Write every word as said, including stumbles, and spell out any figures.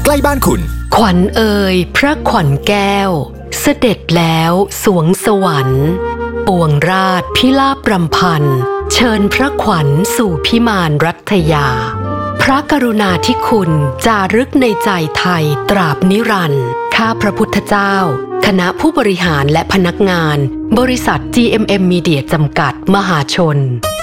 ล้บ้านคุณขวัญเอ่ยพระขวัญแก้วเสด็จแล้วสวงสวรรค์ปวงราชพิลาภรำพันเชิญพระขวัญสู่พิมานรัตยาพระกรุณาธิคุณจารึกในใจไทยตราบนิรันดร์ข้าพระพุทธเจ้าคณะผู้บริหารและพนักงานบริษัท จี เอ็ม เอ็ม Media จำกัดมหาชน